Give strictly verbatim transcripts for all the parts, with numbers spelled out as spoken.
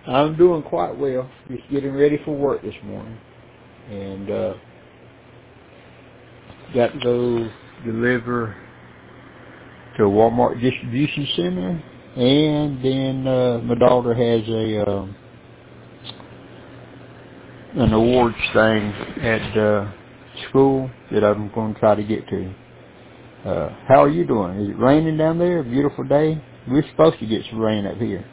I'm doing quite well. Just getting ready for work this morning, and uh, got to go deliver to a Walmart distribution center, and then uh, my daughter has a um, an awards thing at uh, school that I'm going to try to get to. Uh, how are you doing? Is it raining down there? A beautiful day? We're supposed to get some rain up here.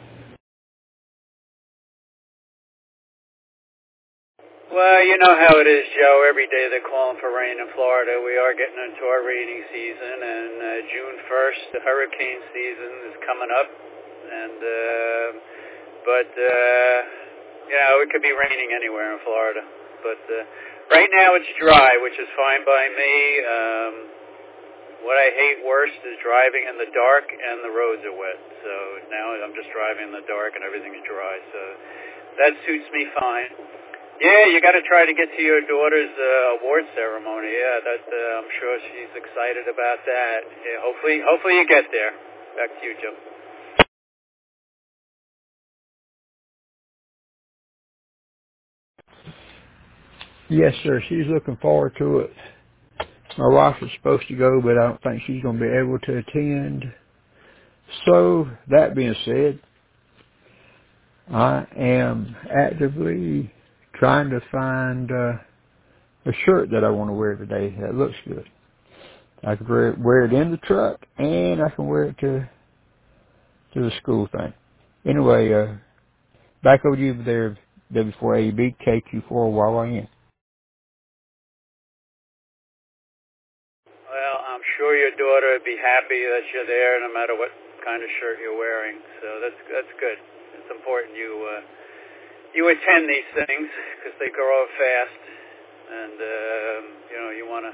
Well, you know how it is, Joe. Every day they're calling for rain in Florida. We are getting into our rainy season, and uh, June first, the hurricane season is coming up. And uh, but uh, you know, it could be raining anywhere in Florida. But uh, right now it's dry, which is fine by me. Um, what I hate worst is driving in the dark and the roads are wet. So now I'm just driving in the dark and everything is dry. So that suits me fine. Yeah, you got to try to get to your daughter's uh, award ceremony. Yeah, that uh, I'm sure she's excited about that. Yeah, hopefully, hopefully you get there. Back to you, Joe. Yes, sir. She's looking forward to it. My wife is supposed to go, but I don't think she's going to be able to attend. So, that being said, I am actively trying to find uh, a shirt that I want to wear today that looks good. I can wear it, wear it in the truck, and I can wear it to to the school thing. Anyway, uh, back over to you there, W four A B, K Q four Y Y N. Well, I'm sure your daughter would be happy that you're there, no matter what kind of shirt you're wearing. So that's that's good. It's important you uh, you attend these things because they grow up fast, and uh, you know you want to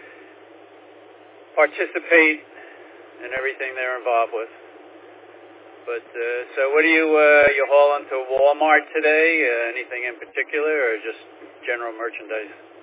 participate in everything they're involved with. But uh, so, what are you uh, you hauling to Walmart today? Uh, anything in particular, or just general merchandise?